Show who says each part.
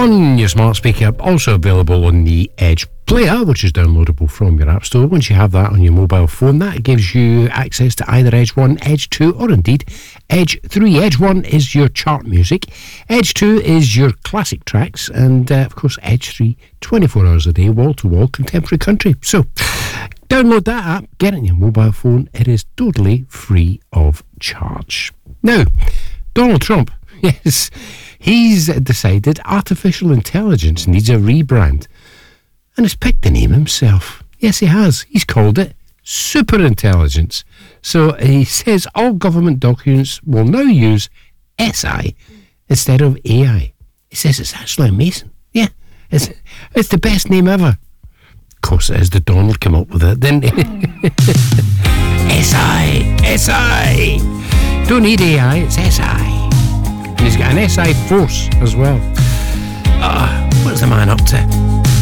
Speaker 1: on your smart speaker. Also available on the Edge Player, which is downloadable from your App Store. Once you have that on your mobile phone, that gives you access to either Edge 1, Edge 2, or indeed Edge 3. Edge 1 is your chart music, Edge 2 is your classic tracks, and of course Edge 3, 24 hours a day, wall-to-wall contemporary country. So download that app, get it on your mobile phone. It is totally free of charge. Now, Donald Trump, yes, he's decided artificial intelligence needs a rebrand. And has picked the name himself. Yes, he has. He's called it superintelligence. So he says all government documents will now use SI instead of AI. He says it's actually amazing. Yeah, it's the best name ever. Of course it is. The Donald came up with it, didn't he? SI. Don't need AI, it's SI. And he's got an SI force as well. What's the man up to?